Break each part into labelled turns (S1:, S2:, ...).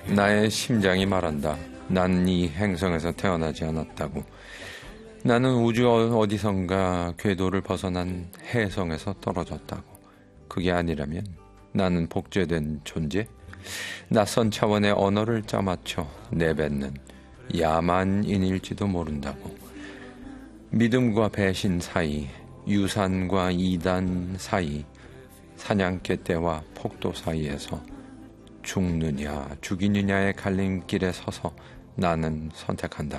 S1: 나의 심장이 말한다. 난 이 행성에서 태어나지 않았다고. 나는 우주 어디선가 궤도를 벗어난 해성에서 떨어졌다고. 그게 아니라면 나는 복제된 존재? 낯선 차원의 언어를 짜맞춰 내뱉는 야만인일지도 모른다고. 믿음과 배신 사이, 유산과 이단 사이, 사냥개 떼와 폭도 사이에서 죽느냐 죽이느냐의 갈림길에 서서 나는 선택한다.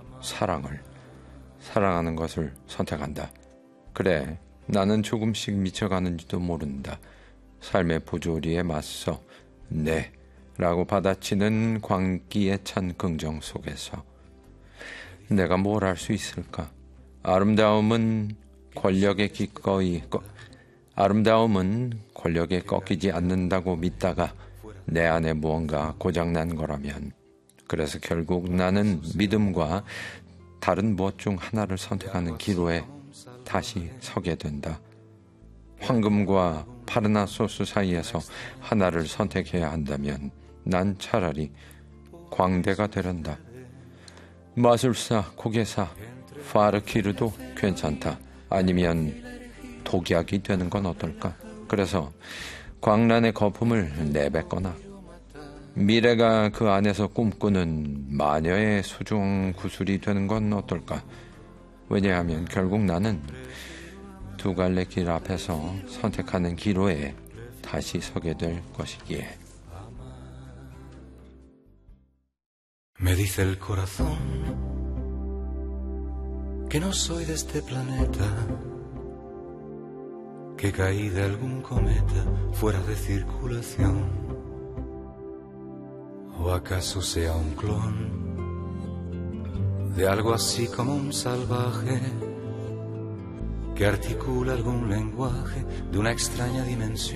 S1: 사랑하는 것을 선택한다. 그래, 나는 조금씩 미쳐가는지도 모른다. 삶의 부조리에 맞서 네 라고 받아치는 광기에 찬 긍정 속에서 내가 뭘 할 수 있을까? 아름다움은 권력에 꺾이지 않는다고 믿다가 내 안에 무언가 고장난 거라면, 그래서 결국 나는 믿음과 다른 무엇 중 하나를 선택하는 기로에 다시 서게 된다. 황금과 파르나소스 사이에서 하나를 선택해야 한다면 난 차라리 광대가 되란다. 마술사, 고개사, 파르키르도 괜찮다. 아니면 독약이 되는 건 어떨까? 그래서 광란의 거품을 내뱉거나 미래가 그 안에서 꿈꾸는 마녀의 수중 구슬이 되는 건 어떨까? 왜냐하면 결국 나는 두 갈래 길 앞에서 선택하는 기로에 다시 서게 될 것이기에.
S2: Me dice el corazón que no soy de este planeta, que caí de algún cometa fuera de circulación, o acaso sea un clon de algo así como un salvaje que articula algún lenguaje de una extraña dimensión.